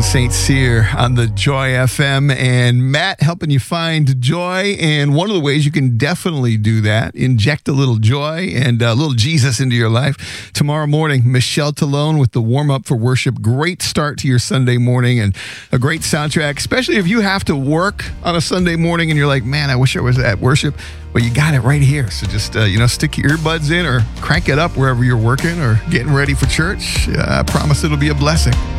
St. Cyr on the Joy FM, and Matt helping you find joy. And one of the ways you can definitely do that, inject a little joy and a little Jesus into your life. Tomorrow morning, Michelle Talone with the warm up for worship. Great start to your Sunday morning and a great soundtrack, especially if you have to work on a Sunday morning and you're like, man, I wish I was at worship. Well, you got it right here. So just, stick your earbuds in or crank it up wherever you're working or getting ready for church. I promise it'll be a blessing.